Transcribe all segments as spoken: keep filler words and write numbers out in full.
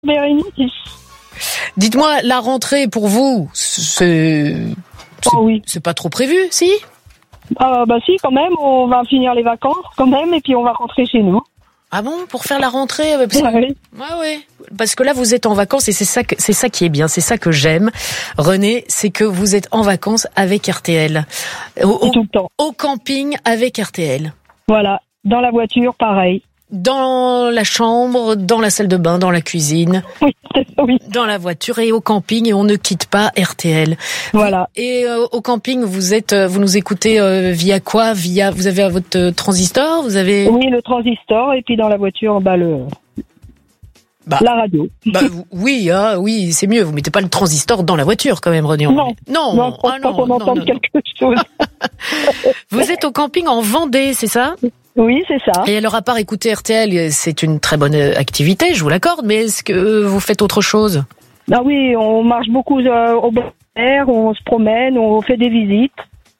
Bérénice. Dites-moi, la rentrée pour vous, c'est, c'est, Oh oui. c'est pas trop prévu, si? Ah bah si, quand même, on va finir les vacances, quand même, et puis on va rentrer chez nous. Ah bon, pour faire la rentrée? Parce que, Ouais. ouais, ouais. Parce que là, vous êtes en vacances et c'est ça que, c'est ça qui est bien, c'est ça que j'aime. René, c'est que vous êtes en vacances avec R T L. Au, au, Tout le temps. au camping avec R T L. Voilà. Dans la voiture, pareil. Dans la chambre, dans la salle de bain, dans la cuisine, Oui, oui. dans la voiture et au camping, et on ne quitte pas R T L. Voilà. Et euh, au camping, vous êtes, vous nous écoutez euh, via quoi? Via, vous avez votre euh, transistor? Vous avez? Oui, le transistor, et puis dans la voiture, bah le, Bah, la radio. bah oui, hein, oui, c'est mieux. Vous mettez pas le transistor dans la voiture quand même, René. Non, non, non, je ah, pense pas qu'on non, entende non, quelque chose. Vous êtes au camping en Vendée, c'est ça? Oui, c'est ça. Et alors, à part écouter R T L, c'est une très bonne activité, je vous l'accorde, mais est-ce que vous faites autre chose? Ah oui, on marche beaucoup euh, au bord de mer, on se promène, on fait des visites.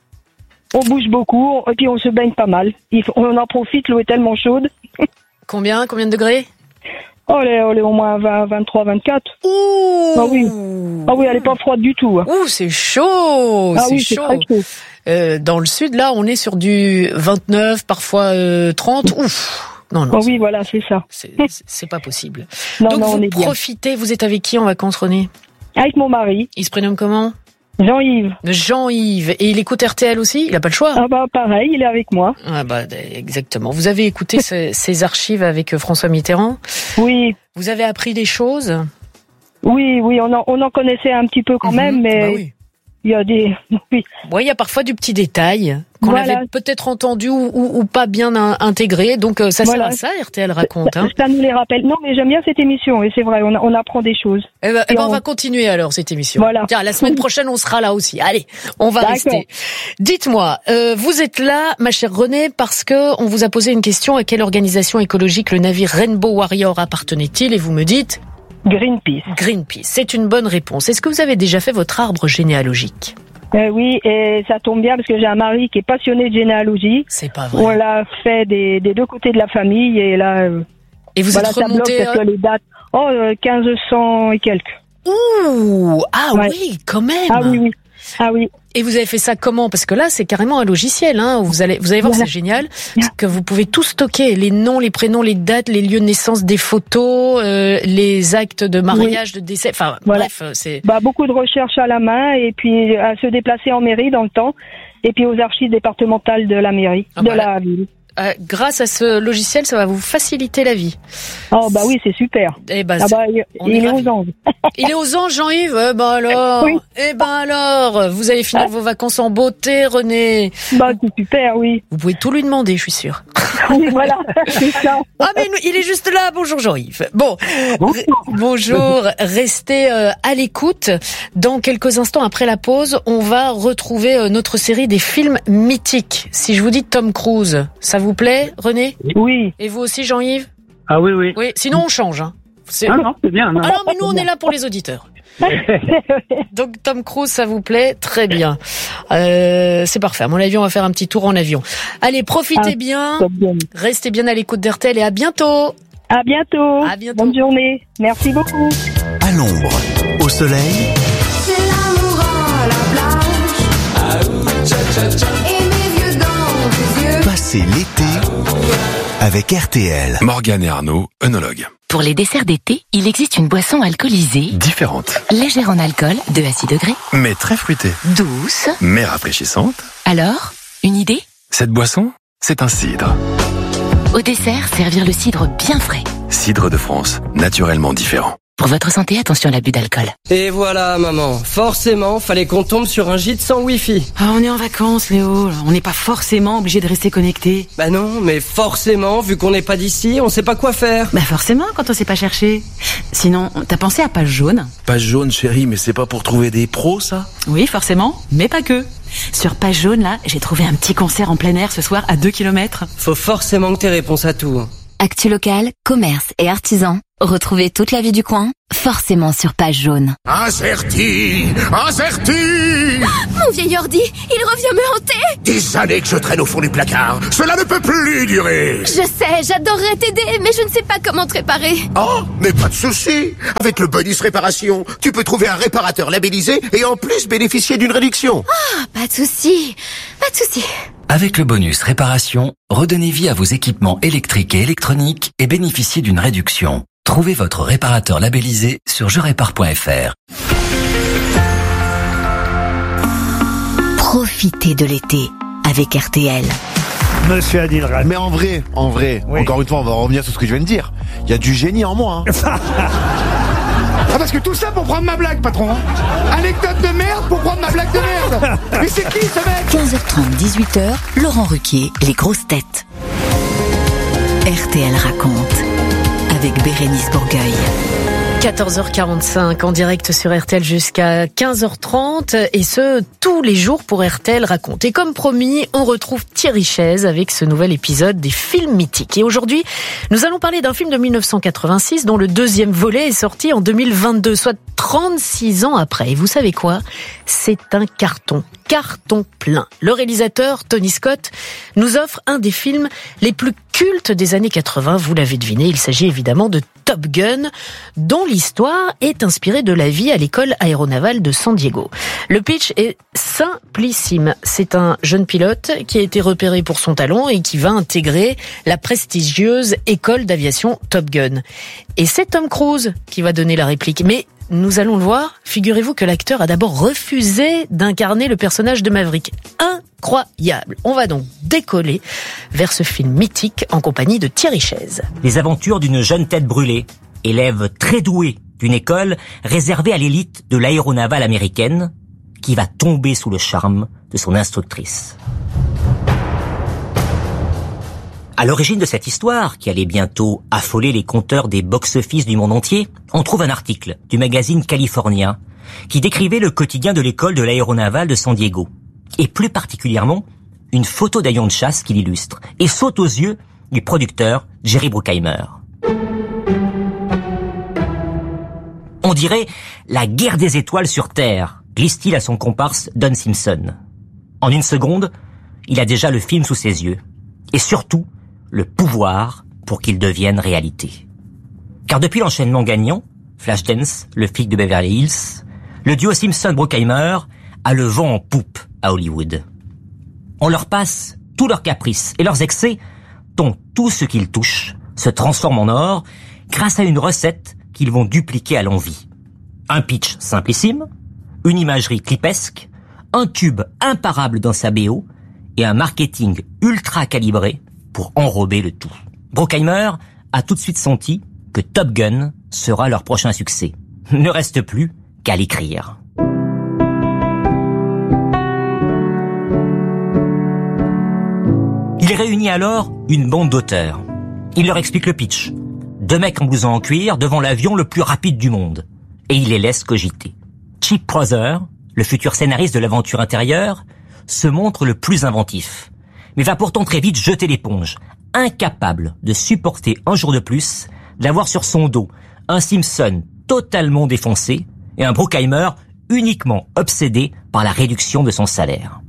On bouge beaucoup, et puis on se baigne pas mal. Il faut- on en profite, l'eau est tellement chaude. Combien? Combien de degrés? Oh, elle est, elle est au moins vingt, vingt-trois, vingt-quatre. Ouh! Ah oui. Ah oui, elle est pas froide du tout. hein. Ouh, c'est chaud! Ah c'est oui, c'est chaud! très chaud. Euh, dans le sud, là, on est sur du vingt-neuf, parfois euh, trente. Ouf! Non, non, Ah oui, voilà, c'est ça. c'est, c'est, c'est pas possible. Non, Donc non, on vous est bien. profitez, vous êtes avec qui en vacances, René? Avec mon mari, Il se prénomme comment? Jean-Yves. Jean-Yves. Et il écoute R T L aussi? Il a pas le choix? Ah bah pareil, il est avec moi. Ah bah exactement. Vous avez écouté ces, ces archives avec François Mitterrand? Oui, Vous avez appris des choses? oui, oui, on en, on en connaissait un petit peu quand Mhm. même, mais Bah oui. il y a des... Oui, Ouais, il y a parfois du petit détail qu'on Voilà. avait peut-être entendu ou, ou, ou pas bien in- intégré. Donc euh, ça Voilà. sert à ça, R T L raconte. Hein. ça nous les rappelle. Non, mais j'aime bien cette émission, et c'est vrai, on, on apprend des choses. Eh ben, eh ben, Et on on- va continuer alors cette émission. Voilà. Tiens, la semaine prochaine, on sera là aussi. Allez, on va D'accord. rester. Dites-moi, euh, vous êtes là, ma chère Renée, parce que on vous a posé une question: à quelle organisation écologique le navire Rainbow Warrior appartenait-il? Et vous me dites Greenpeace. Greenpeace. C'est une bonne réponse. Est-ce que vous avez déjà fait votre arbre généalogique? Euh, oui, et ça tombe bien parce que j'ai un mari qui est passionné de généalogie. C'est pas On vrai. l'a fait des, des deux côtés de la famille, et là, euh, Et vous voilà, êtes ça bloque remonté. parce que les dates. Oh, euh, quinze cents et quelques. Ouh, ah Ouais. oui, quand même. Ah oui, oui. Ah oui. Et vous avez fait ça comment? Parce que là, c'est carrément un logiciel. Hein. Vous allez, vous allez voir, Voilà. c'est génial, parce que vous pouvez tout stocker: les noms, les prénoms, les dates, les lieux de naissance, des photos, euh, les actes de mariage, de décès. Enfin, Voilà. bref, c'est. Bah, beaucoup de recherches à la main, et puis à se déplacer en mairie dans le temps, et puis aux archives départementales de la mairie, Ah de bah, la ville. Euh, grâce à ce logiciel, ça va vous faciliter la vie. Oh bah oui, c'est super. Eh ben, Ah c'est- bah, il, on il est est ravis. aux anges. il est aux anges, Jean-Yves. Eh ben alors. Oui. Eh ben alors. Vous allez finir vos vacances en beauté, René. Bah c'est super, oui. Vous pouvez tout lui demander, je suis sûre. Oui, voilà, c'est ça. Ah mais nous- il est juste là. Bonjour Jean-Yves. Bon, re- bonjour. Restez euh, à l'écoute. Dans quelques instants après la pause, on va retrouver euh, notre série des films mythiques. Si je vous dis Tom Cruise, ça vous plaît, René? Oui. Et vous aussi, Jean-Yves? Ah oui, oui. Oui. Sinon on change. Hein. C'est- Ah non, c'est bien. Non. Ah non, mais nous on est là pour les auditeurs. Donc Tom Cruise, ça vous plaît? Très bien. Euh, c'est parfait. À mon avis, on va faire un petit tour en avion. Allez, profitez Ah, bien. Top bien. Restez bien à l'écoute d'R T L et à bientôt. À bientôt. À bientôt. Bonne journée. Merci beaucoup. À l'ombre, au soleil, C'est l'amour à la plage. Et mes vieux dans tes yeux. passez l'été avec R T L. Morgane et Arnaud, œnologues. Pour les desserts d'été, il existe une boisson alcoolisée, Différentes, légère en alcool, deux à six degrés, mais très fruitées, douce. mais rafraîchissantes. Alors, une idée? Cette boisson, c'est un cidre. Au dessert, servir le cidre bien frais. Cidre de France, naturellement différent. Pour votre santé, attention à l'abus d'alcool. Et voilà, maman. Forcément, fallait qu'on tombe sur un gîte sans wifi. Ah, on est en vacances, Léo. On n'est pas forcément obligé de rester connecté. Bah non, mais forcément, vu qu'on n'est pas d'ici, on sait pas quoi faire. Bah forcément, quand on sait pas chercher. Sinon, t'as pensé à Page Jaune? Page Jaune, chérie, mais c'est pas pour trouver des pros, ça? Oui, forcément, mais pas que. Sur Page Jaune, là, j'ai trouvé un petit concert en plein air ce soir à deux kilomètres. Faut forcément que t'aies réponse à tout. Actu locale, commerce et artisans. Retrouvez toute la vie du coin, forcément sur Page Jaune. Incerti, incerti. Mon vieil ordi, il revient me hanter. Des années que je traîne au fond du placard. Cela ne peut plus durer. Je sais, j'adorerais t'aider, mais je ne sais pas comment te réparer. Oh, mais pas de souci. Avec le bonus réparation, tu peux trouver un réparateur labellisé et en plus bénéficier d'une réduction. Ah, pas de souci, pas de souci. Avec le bonus réparation, redonnez vie à vos équipements électriques et électroniques et bénéficiez d'une réduction. Trouvez votre réparateur labellisé sur je répare point f r. Profitez de l'été avec R T L. Monsieur Adil Rami. Mais en vrai, en vrai, oui. Encore une fois, on va revenir sur ce que je viens de dire. Il y a du génie en moi. Hein. Ah, parce que tout ça pour prendre ma blague, patron. Anecdote de merde pour prendre ma blague de merde. Mais c'est qui ce mec? quinze heures trente, dix-huit heures, Laurent Ruquier, les grosses têtes. R T L raconte avec Bérénice Bourgueil. quatorze heures quarante-cinq en direct sur R T L jusqu'à quinze heures trente et ce, tous les jours pour R T L raconte. Et comme promis, on retrouve Thierry Chaise avec ce nouvel épisode des films mythiques. Et aujourd'hui, nous allons parler d'un film de mille neuf cent quatre-vingt-six dont le deuxième volet est sorti en deux mille vingt-deux, soit trente-six ans après. Et vous savez quoi? C'est un carton. Carton plein. Le réalisateur, Tony Scott, nous offre un des films les plus cultes des années quatre-vingts. Vous l'avez deviné, il s'agit évidemment de Top Gun, dont l'histoire est inspirée de la vie à l'école aéronavale de San Diego. Le pitch est simplissime. C'est un jeune pilote qui a été repéré pour son talent et qui va intégrer la prestigieuse école d'aviation Top Gun. Et c'est Tom Cruise qui va donner la réplique. Mais nous allons le voir, figurez-vous que l'acteur a d'abord refusé d'incarner le personnage de Maverick. Incroyable. On va donc décoller vers ce film mythique en compagnie de Thierry Chaise. Les aventures d'une jeune tête brûlée, élève très douée d'une école réservée à l'élite de l'aéronavale américaine, qui va tomber sous le charme de son instructrice. À l'origine de cette histoire, qui allait bientôt affoler les compteurs des box-office du monde entier, on trouve un article du magazine California qui décrivait le quotidien de l'école de l'aéronavale de San Diego. Et plus particulièrement, une photo d'avion de chasse qui l'illustre et saute aux yeux du producteur Jerry Bruckheimer. On dirait la guerre des étoiles sur Terre, glisse-t-il à son comparse Don Simpson. En une seconde, il a déjà le film sous ses yeux. Et surtout, le pouvoir pour qu'il devienne réalité. Car depuis l'enchaînement gagnant, Flashdance, le flic de Beverly Hills, le duo Simpson-Bruckheimer a le vent en poupe à Hollywood. On leur passe tous leurs caprices et leurs excès, dont tout ce qu'ils touchent se transforme en or grâce à une recette qu'ils vont dupliquer à l'envi. Un pitch simplissime, une imagerie clipesque, un tube imparable dans sa B O et un marketing ultra calibré pour enrober le tout. Bruckheimer a tout de suite senti que Top Gun sera leur prochain succès. Ne reste plus qu'à l'écrire. Il réunit alors une bande d'auteurs. Il leur explique le pitch. Deux mecs en blouson en cuir devant l'avion le plus rapide du monde. Et il les laisse cogiter. Chip Brother, le futur scénariste de l'aventure intérieure, se montre le plus inventif, mais va pourtant très vite jeter l'éponge, incapable de supporter un jour de plus d'avoir sur son dos un Simpson totalement défoncé et un Bruckheimer uniquement obsédé par la réduction de son salaire.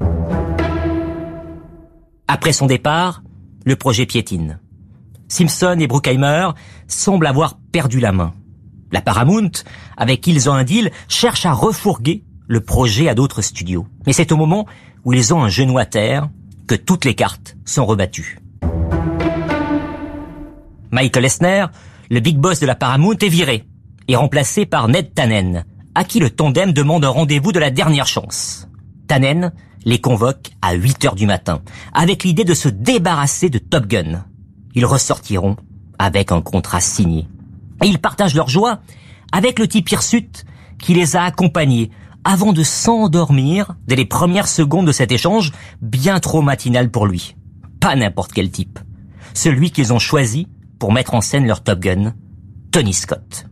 Après son départ, le projet piétine. Simpson et Bruckheimer semblent avoir perdu la main. La Paramount, avec qui ils ont un deal, cherche à refourguer le projet à d'autres studios. Mais c'est au moment où ils ont un genou à terre que toutes les cartes sont rebattues. Michael Eisner, le big boss de la Paramount, est viré et remplacé par Ned Tannen, à qui le tandem demande un rendez-vous de la dernière chance. Tannen les convoque à huit heures du matin, avec l'idée de se débarrasser de Top Gun. Ils ressortiront avec un contrat signé. Et ils partagent leur joie avec le type hirsute qui les a accompagnés avant de s'endormir dès les premières secondes de cet échange bien trop matinal pour lui. Pas n'importe quel type. Celui qu'ils ont choisi pour mettre en scène leur Top Gun, Tony Scott.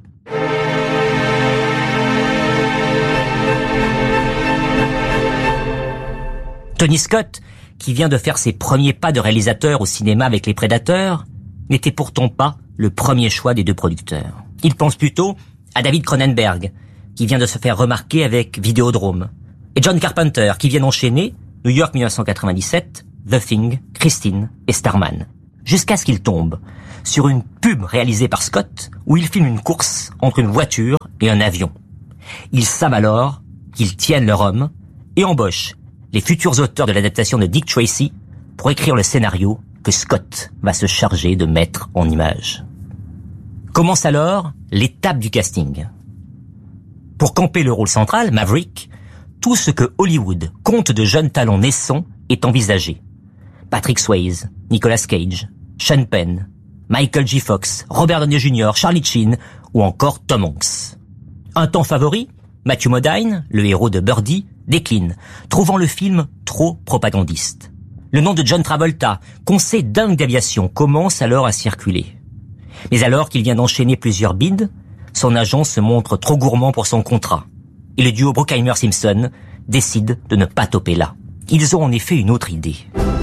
Tony Scott, qui vient de faire ses premiers pas de réalisateur au cinéma avec Les Prédateurs, n'était pourtant pas le premier choix des deux producteurs. Il pense plutôt à David Cronenberg, qui vient de se faire remarquer avec Vidéodrome, et John Carpenter, qui vient d'enchaîner New York dix-neuf cent quatre-vingt-dix-sept, The Thing, Christine et Starman, jusqu'à ce qu'il tombe sur une pub réalisée par Scott où il filme une course entre une voiture et un avion. Ils savent alors qu'ils tiennent leur homme et embauchent les futurs auteurs de l'adaptation de Dick Tracy pour écrire le scénario que Scott va se charger de mettre en images. Commence alors l'étape du casting. Pour camper le rôle central, Maverick, tout ce que Hollywood compte de jeunes talents naissants est envisagé. Patrick Swayze, Nicolas Cage, Sean Penn, Michael J. Fox, Robert Downey junior, Charlie Sheen ou encore Tom Hanks. Un temps favori, Matthew Modine, le héros de Birdie, décline, trouvant le film trop propagandiste. Le nom de John Travolta, conseil dingue d'aviation, commence alors à circuler. Mais alors qu'il vient d'enchaîner plusieurs bids, son agent se montre trop gourmand pour son contrat. Et le duo Bruckheimer-Simpson décide de ne pas toper là. Ils ont en effet une autre idée.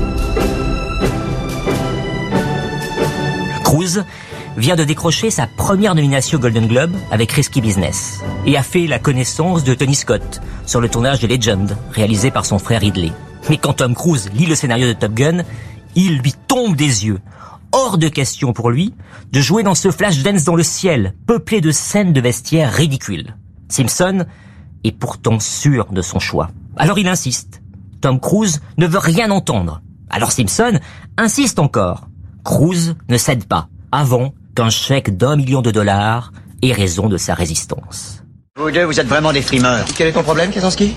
Cruise vient de décrocher sa première nomination Golden Globe avec Risky Business et a fait la connaissance de Tony Scott sur le tournage de Legend, réalisé par son frère Ridley. Mais quand Tom Cruise lit le scénario de Top Gun, il lui tombe des yeux. Hors de question pour lui de jouer dans ce Flashdance dans le ciel, peuplé de scènes de vestiaires ridicules. Simpson est pourtant sûr de son choix. Alors il insiste. Tom Cruise ne veut rien entendre. Alors Simpson insiste encore. Cruise ne cède pas, avant qu'un chèque d'un million de dollars ait raison de sa résistance. Vous deux, vous êtes vraiment des frimeurs. Quel est ton problème, Kazansky?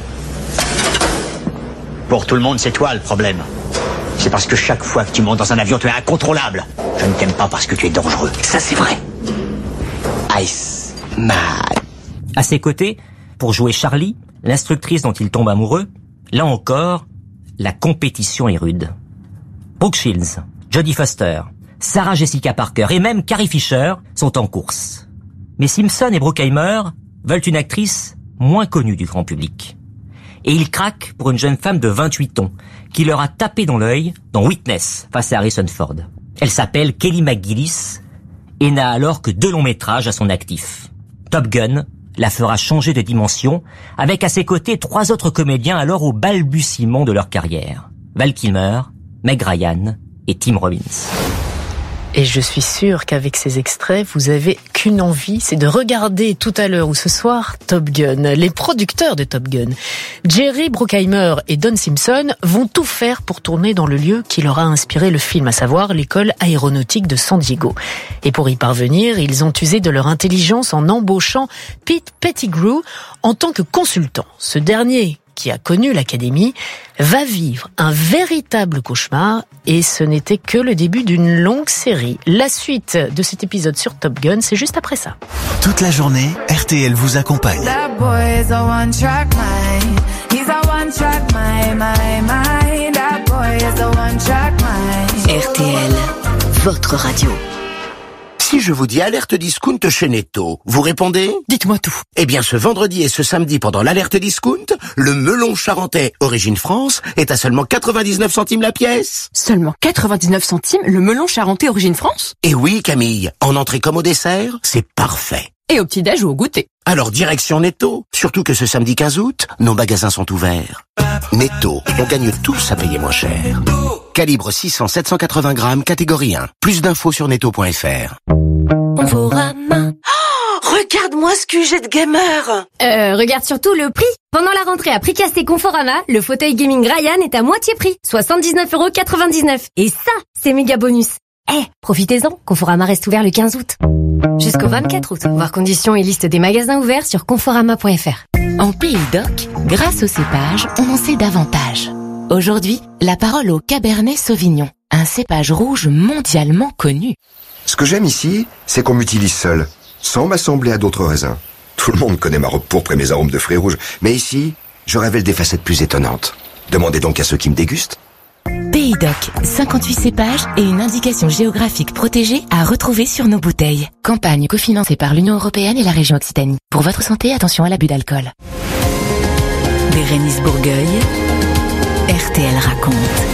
Pour tout le monde, c'est toi le problème. C'est parce que chaque fois que tu montes dans un avion, tu es incontrôlable. Je ne t'aime pas parce que tu es dangereux. Ça, c'est vrai. Ice Man. À ses côtés, pour jouer Charlie, l'instructrice dont il tombe amoureux, là encore, la compétition est rude. Brooke Shields, Jodie Foster, Sarah Jessica Parker et même Carrie Fisher sont en course. Mais Simpson et Bruckheimer veulent une actrice moins connue du grand public. Et ils craquent pour une jeune femme de vingt-huit ans qui leur a tapé dans l'œil dans Witness face à Harrison Ford. Elle s'appelle Kelly McGillis et n'a alors que deux longs métrages à son actif. Top Gun la fera changer de dimension avec à ses côtés trois autres comédiens alors au balbutiement de leur carrière. Val Kilmer, Meg Ryan et Tim Robbins. Et je suis sûre qu'avec ces extraits, vous avez qu'une envie, c'est de regarder tout à l'heure ou ce soir Top Gun. Les producteurs de Top Gun, Jerry Bruckheimer et Don Simpson, vont tout faire pour tourner dans le lieu qui leur a inspiré le film, à savoir l'école aéronautique de San Diego. Et pour y parvenir, ils ont usé de leur intelligence en embauchant Pete Pettigrew en tant que consultant. Ce dernier, qui a connu l'académie, va vivre un véritable cauchemar et ce n'était que le début d'une longue série. La suite de cet épisode sur Top Gun, c'est juste après ça. Toute la journée, R T L vous accompagne. R T L, votre radio. Si je vous dis alerte discount chez Netto, vous répondez? Dites-moi tout. Eh bien, ce vendredi et ce samedi, pendant l'alerte discount, le melon charentais Origine France est à seulement quatre-vingt-dix-neuf centimes la pièce. Seulement quatre-vingt-dix-neuf centimes le melon charentais Origine France? Et oui, Camille, en entrée comme au dessert, c'est parfait. Et au petit-déj ou au goûter. Alors direction Netto, surtout que ce samedi quinze août, nos magasins sont ouverts. Netto, on gagne tous à payer moins cher. Calibre six cents à sept cent quatre-vingts grammes, catégorie un. Plus d'infos sur netto point f r. Conforama. Oh, regarde-moi ce Q G de gamer. Euh, regarde surtout le prix. Pendant la rentrée à Pricast et Conforama, le fauteuil gaming Ryan est à moitié prix. soixante-dix-neuf euros quatre-vingt-dix-neuf. Et ça, c'est méga bonus. Eh, hey, profitez-en. Conforama reste ouvert le quinze août. Jusqu'au vingt-quatre août. Voir conditions et liste des magasins ouverts sur conforama point f r. En Pays d'Oc, grâce au cépage, on en sait davantage. Aujourd'hui, la parole au Cabernet Sauvignon, un cépage rouge mondialement connu. Ce que j'aime ici, c'est qu'on m'utilise seul, sans m'assembler à d'autres raisins. Tout le monde connaît ma robe pourpre et mes arômes de fruits rouges, mais ici, je révèle des facettes plus étonnantes. Demandez donc à ceux qui me dégustent. Pays d'Oc, cinquante-huit cépages et une indication géographique protégée à retrouver sur nos bouteilles. Campagne cofinancée par l'Union européenne et la région Occitanie. Pour votre santé, attention à l'abus d'alcool. Bérénice Bourgueil, R T L raconte.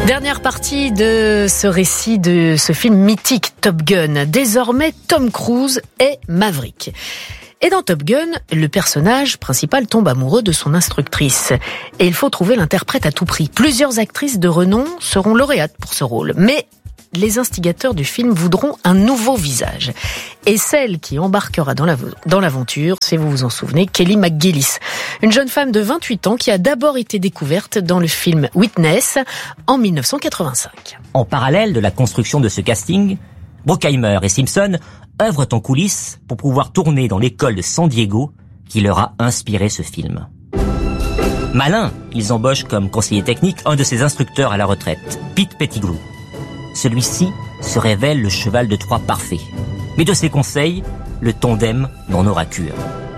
Dernière partie de ce récit de ce film mythique Top Gun. Désormais, Tom Cruise est Maverick. Et dans Top Gun, le personnage principal tombe amoureux de son instructrice. Et il faut trouver l'interprète à tout prix. Plusieurs actrices de renom seront lauréates pour ce rôle. Mais les instigateurs du film voudront un nouveau visage. Et celle qui embarquera dans, la, dans l'aventure, si vous vous en souvenez, Kelly McGillis. Une jeune femme de vingt-huit ans qui a d'abord été découverte dans le film Witness en dix-neuf cent quatre-vingt-cinq. En parallèle de la construction de ce casting, Bruckheimer et Simpson œuvrent en coulisses pour pouvoir tourner dans l'école de San Diego qui leur a inspiré ce film. Malins, ils embauchent comme conseiller technique un de ses instructeurs à la retraite, Pete Pettigrew. Celui-ci se révèle le cheval de Troie parfait. Mais de ses conseils, le tandem n'en aura cure.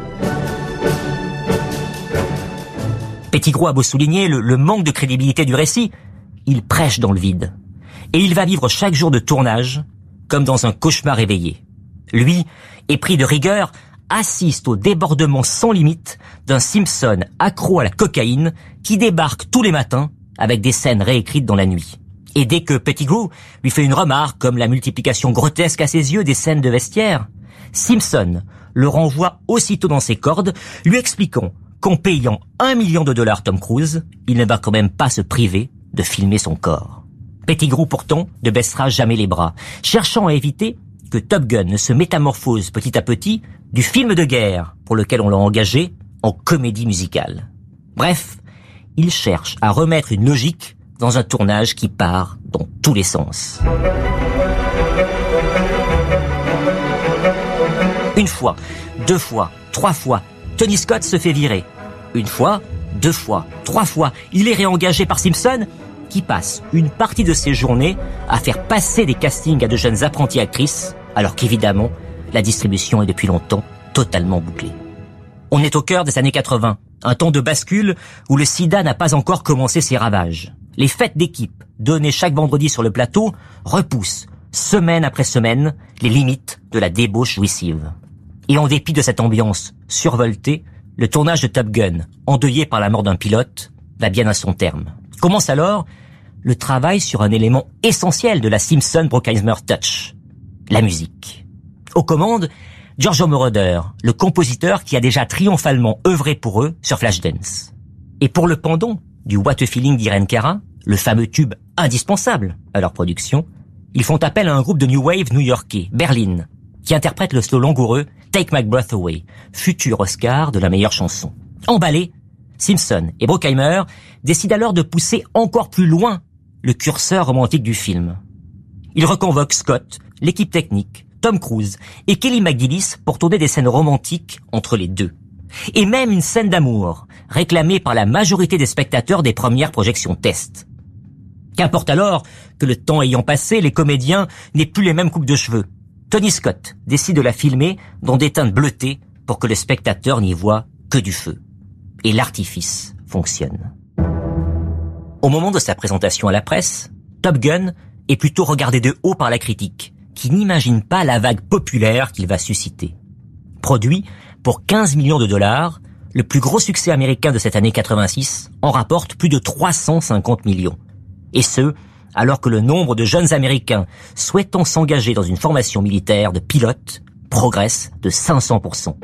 Pettigrew a beau souligner le, le manque de crédibilité du récit, il prêche dans le vide. Et il va vivre chaque jour de tournage comme dans un cauchemar éveillé. Lui, épris de rigueur, assiste au débordement sans limite d'un Simpson accro à la cocaïne qui débarque tous les matins avec des scènes réécrites dans la nuit. Et dès que Pettigrew lui fait une remarque comme la multiplication grotesque à ses yeux des scènes de vestiaire, Simpson le renvoie aussitôt dans ses cordes, lui expliquant qu'en payant un million de dollars Tom Cruise, il ne va quand même pas se priver de filmer son corps. Pettigrew pourtant ne baissera jamais les bras, cherchant à éviter que Top Gun ne se métamorphose petit à petit du film de guerre pour lequel on l'a engagé en comédie musicale. Bref, il cherche à remettre une logique dans un tournage qui part dans tous les sens. Une fois, deux fois, trois fois, Tony Scott se fait virer. Une fois, deux fois, trois fois, il est réengagé par Simpson, qui passe une partie de ses journées à faire passer des castings à de jeunes apprentis actrices, alors qu'évidemment, la distribution est depuis longtemps totalement bouclée. On est au cœur des années quatre-vingts, un temps de bascule où le sida n'a pas encore commencé ses ravages. Les fêtes d'équipe, données chaque vendredi sur le plateau, repoussent, semaine après semaine, les limites de la débauche jouissive. Et en dépit de cette ambiance survoltée, le tournage de Top Gun, endeuillé par la mort d'un pilote, va bien à son terme. Commence alors le travail sur un élément essentiel de la Simpson-Bruckheimer Touch, la musique. Aux commandes, Giorgio Moroder, le compositeur qui a déjà triomphalement œuvré pour eux sur Flashdance. Et pour le pendant du What a Feeling d'Irene Cara, le fameux tube indispensable à leur production, ils font appel à un groupe de New Wave new-yorkais, Berlin, qui interprète le slow langoureux Take My Breath Away, futur Oscar de la meilleure chanson. Emballés, Simpson et Bruckheimer décident alors de pousser encore plus loin le curseur romantique du film. Ils reconvoquent Scott, l'équipe technique, Tom Cruise et Kelly McGillis pour tourner des scènes romantiques entre les deux. Et même une scène d'amour, réclamée par la majorité des spectateurs des premières projections test. Qu'importe alors que le temps ayant passé, les comédiens n'aient plus les mêmes coupes de cheveux. Tony Scott décide de la filmer dans des teintes bleutées pour que le spectateur n'y voit que du feu. Et l'artifice fonctionne. Au moment de sa présentation à la presse, Top Gun est plutôt regardé de haut par la critique, qui n'imagine pas la vague populaire qu'il va susciter. Produit pour quinze millions de dollars, le plus gros succès américain de cette année quatre-vingt-six en rapporte plus de trois cent cinquante millions. Et ce, alors que le nombre de jeunes Américains souhaitant s'engager dans une formation militaire de pilotes progresse de cinq cents pour cent.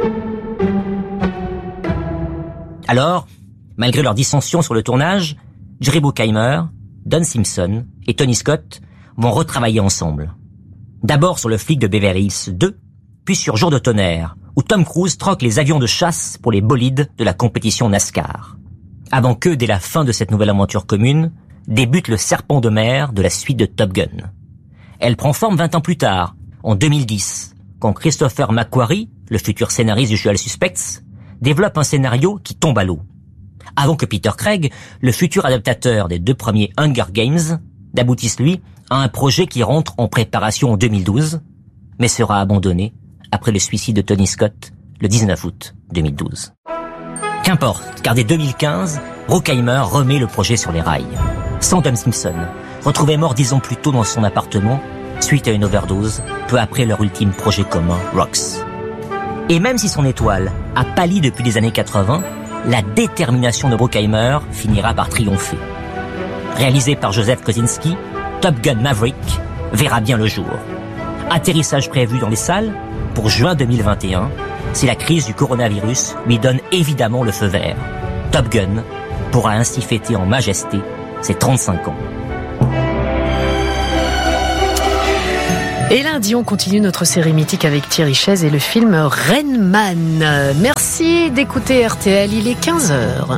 Alors, malgré leurs dissensions sur le tournage, Jerry Bruckheimer, Don Simpson et Tony Scott vont retravailler ensemble. D'abord sur le flic de Beverly Hills deux, puis sur Jour de tonnerre, où Tom Cruise troque les avions de chasse pour les bolides de la compétition NASCAR. Avant que, dès la fin de cette nouvelle aventure commune, débute le serpent de mer de la suite de Top Gun. Elle prend forme vingt ans plus tard, en deux mille dix, quand Christopher McQuarrie, le futur scénariste d'Usual Suspects, développe un scénario qui tombe à l'eau. Avant que Peter Craig, le futur adaptateur des deux premiers Hunger Games, n'aboutisse lui à un projet qui rentre en préparation en deux mille douze, mais sera abandonné après le suicide de Tony Scott le dix-neuf août deux mille douze. Qu'importe, car dès deux mille quinze, Bruckheimer remet le projet sur les rails. Sans Don Simpson, retrouvé mort dix ans plus tôt dans son appartement, suite à une overdose, peu après leur ultime projet commun, Rox. Et même si son étoile a pâli depuis les années quatre-vingts, la détermination de Bruckheimer finira par triompher. réalisé par Joseph Kosinski, Top Gun Maverick verra bien le jour. Atterrissage prévu dans les salles pour juin deux mille vingt et un, si la crise du coronavirus lui donne évidemment le feu vert. Top Gun pourra ainsi fêter en majesté ses trente-cinq ans. Et lundi, on continue notre série mythique avec Thierry Chaise et le film Rain Man. Merci d'écouter R T L, il est quinze heures.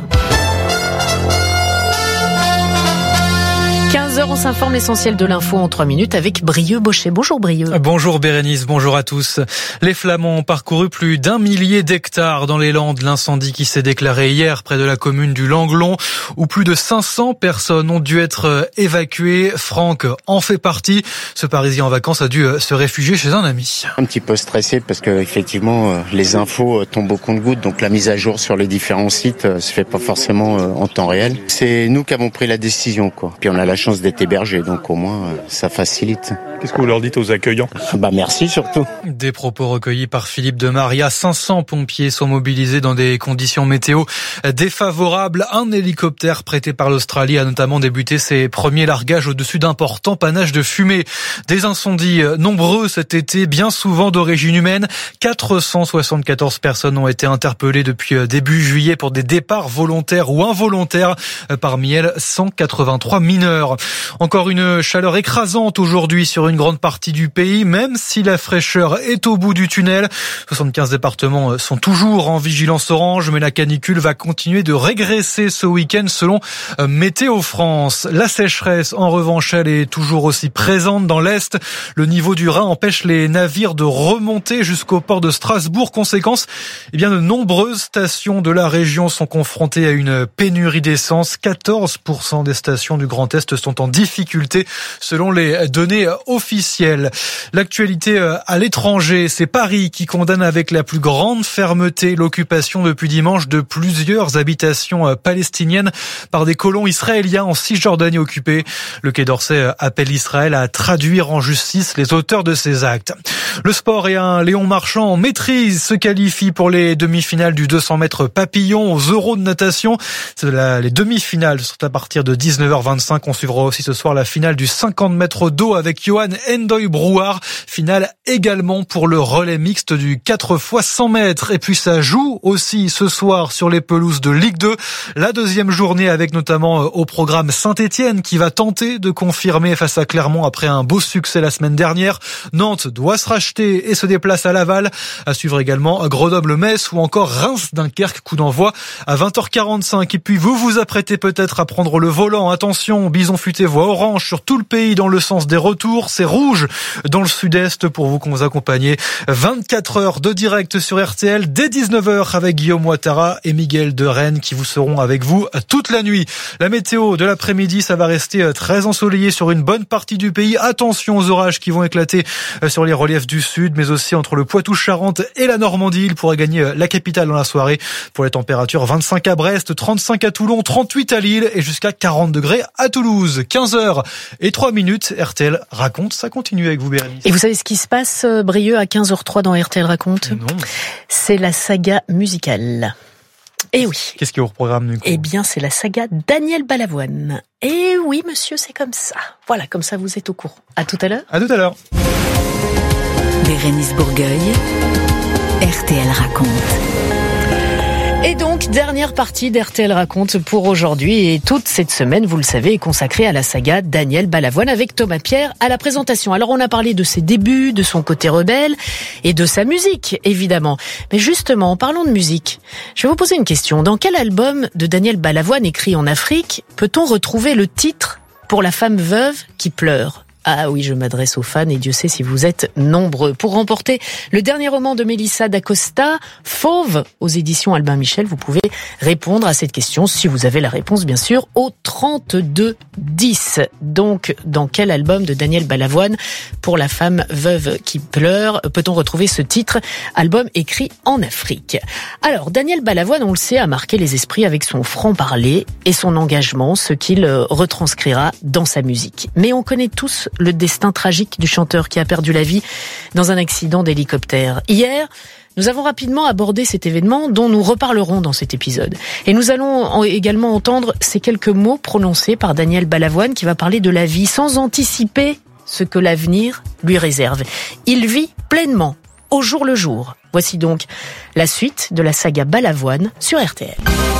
quinze heures, on s'informe l'essentiel de l'info en trois minutes avec Brieux Bochet. Bonjour Brieux. Bonjour Bérénice, bonjour à tous. Les Flamands ont parcouru plus d'un millier d'hectares dans les Landes. L'incendie qui s'est déclaré hier près de la commune du Langlon, où plus de cinq cents personnes ont dû être évacuées. Franck en fait partie. Ce Parisien en vacances a dû se réfugier chez un ami. Un petit peu stressé parce que effectivement les infos tombent au compte-gouttes, donc la mise à jour sur les différents sites se fait pas forcément en temps réel. C'est nous qui avons pris la décision, quoi. Puis on a la chance d'être hébergé, donc au moins ça facilite. Qu'est-ce que vous leur dites aux accueillants ? Bah merci surtout. Des propos recueillis par Philippe de Maria. cinq cents pompiers sont mobilisés dans des conditions météo défavorables. Un hélicoptère prêté par l'Australie a notamment débuté ses premiers largages au-dessus d'importants panaches de fumée. Des incendies nombreux cet été, bien souvent d'origine humaine. quatre cent soixante-quatorze personnes ont été interpellées depuis début juillet pour des départs volontaires ou involontaires. Parmi elles, cent quatre-vingt-trois mineurs. Encore une chaleur écrasante aujourd'hui sur une grande partie du pays, même si la fraîcheur est au bout du tunnel. soixante-quinze départements sont toujours en vigilance orange, mais la canicule va continuer de régresser ce week-end selon Météo France. La sécheresse, en revanche, elle est toujours aussi présente dans l'Est. Le niveau du Rhin empêche les navires de remonter jusqu'au port de Strasbourg. Conséquence, eh bien, de nombreuses stations de la région sont confrontées à une pénurie d'essence. quatorze pour cent des stations du Grand Est sont en difficulté selon les données officielles. L'actualité à l'étranger, c'est Paris qui condamne avec la plus grande fermeté l'occupation depuis dimanche de plusieurs habitations palestiniennes par des colons israéliens en Cisjordanie occupée. Le Quai d'Orsay appelle Israël à traduire en justice les auteurs de ces actes. Le sport et un Léon Marchand en maîtrise se qualifie pour les demi-finales du deux cents mètres papillon aux Euros de natation. C'est la, les demi-finales sont à partir de dix-neuf heures vingt-cinq. On suivra aussi ce soir la finale du cinquante mètres d'eau avec Johan Endoy-Brouard. Finale également pour le relais mixte du quatre fois cent mètres. Et puis ça joue aussi ce soir sur les pelouses de Ligue deux. La deuxième journée avec notamment au programme Saint-Étienne qui va tenter de confirmer face à Clermont après un beau succès la semaine dernière. Nantes doit se racheter et se déplace à Laval. À suivre également Grenoble-Metz ou encore Reims-Dunkerque. Coup d'envoi à vingt heures quarante-cinq. Et puis vous vous apprêtez peut-être à prendre le volant. Attention, Bison Futé voit orange sur tout le pays dans le sens des retours. C'est rouge dans le sud-est pour vous qu'on vous accompagne. vingt-quatre heures de direct sur R T L dès dix-neuf heures avec Guillaume Ouattara et Miguel de Rennes qui vous seront avec vous toute la nuit. La météo de l'après-midi, ça va rester très ensoleillé sur une bonne partie du pays. Attention aux orages qui vont éclater sur les reliefs du sud, mais aussi entre le Poitou-Charentes et la Normandie. Il pourrait gagner la capitale dans la soirée. Pour les températures, vingt-cinq à Brest, trente-cinq à Toulon, trente-huit à Lille et jusqu'à quarante degrés à Toulouse. quinze heures et trois minutes. R T L raconte, ça continue avec vous Bérénice. Et vous savez ce qui se passe, Brieux, à quinze heures zéro trois dans R T L raconte ? Non. C'est la saga musicale. Eh oui. Qu'est-ce qui est au programme du coup ? Eh bien, c'est la saga Daniel Balavoine. Eh oui, monsieur, c'est comme ça. Voilà, comme ça, vous êtes au courant. À tout à l'heure. À tout à l'heure. Bérénice Bourgueil, R T L raconte. Et donc, dernière partie d'R T L raconte pour aujourd'hui. Et toute cette semaine, vous le savez, est consacrée à la saga Daniel Balavoine avec Thomas Pierre à la présentation. Alors, on a parlé de ses débuts, de son côté rebelle et de sa musique, évidemment. Mais justement, en parlant de musique, je vais vous poser une question. Dans quel album de Daniel Balavoine écrit en Afrique peut-on retrouver le titre pour la femme veuve qui pleure ? Ah oui, je m'adresse aux fans et Dieu sait si vous êtes nombreux. Pour remporter le dernier roman de Mélissa d'Acosta, Fauve, aux éditions Albin Michel, vous pouvez répondre à cette question, si vous avez la réponse bien sûr, au trente-deux dix. Donc, dans quel album de Daniel Balavoine, pour la femme veuve qui pleure, peut-on retrouver ce titre, album écrit en Afrique ? Alors, Daniel Balavoine, on le sait, a marqué les esprits avec son franc-parler et son engagement, ce qu'il retranscrira dans sa musique. Mais on connaît tous le destin tragique du chanteur qui a perdu la vie dans un accident d'hélicoptère. Hier, Nous avons rapidement abordé cet événement dont nous reparlerons dans cet épisode. Et nous allons également entendre ces quelques mots prononcés par Daniel Balavoine qui va parler de la vie sans anticiper ce que l'avenir lui réserve. Il vit pleinement, au jour le jour. Voici donc la suite de la saga Balavoine sur R T L.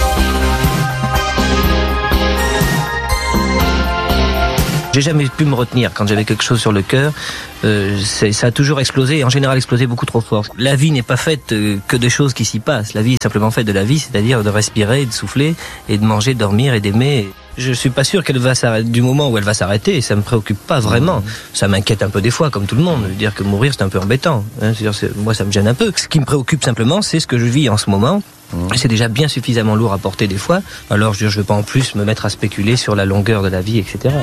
J'ai jamais pu me retenir quand j'avais quelque chose sur le cœur. Euh, ça a toujours explosé et en général explosé beaucoup trop fort. La vie n'est pas faite euh, que de choses qui s'y passent. La vie est simplement faite de la vie, c'est-à-dire de respirer, de souffler et de manger, de dormir et d'aimer. Je suis pas sûr qu'elle va s'arrêter du moment où elle va s'arrêter. Ça me préoccupe pas vraiment. Ça m'inquiète un peu des fois, comme tout le monde. Dire que mourir c'est un peu embêtant. Hein, c'est-à-dire, c'est, moi ça me gêne un peu. Ce qui me préoccupe simplement, c'est ce que je vis en ce moment. C'est déjà bien suffisamment lourd à porter des fois. Alors je ne veux pas en plus me mettre à spéculer sur la longueur de la vie, et cetera.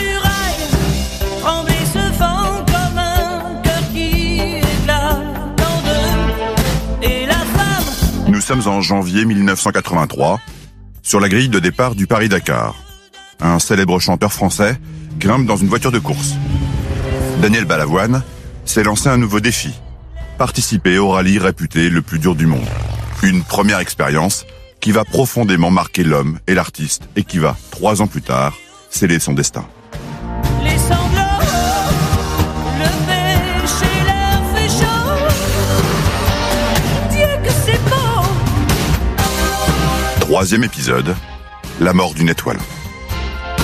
Nous sommes en janvier mille neuf cent quatre-vingt-trois, sur la grille de départ du Paris-Dakar. Un célèbre chanteur français grimpe dans une voiture de course. Daniel Balavoine s'est lancé un nouveau défi, participer au rallye réputé le plus dur du monde. Une première expérience qui va profondément marquer l'homme et l'artiste et qui va, trois ans plus tard, sceller son destin. Les sanglots, le péché leur fait chaud. Dieu que c'est beau. Troisième épisode, la mort d'une étoile.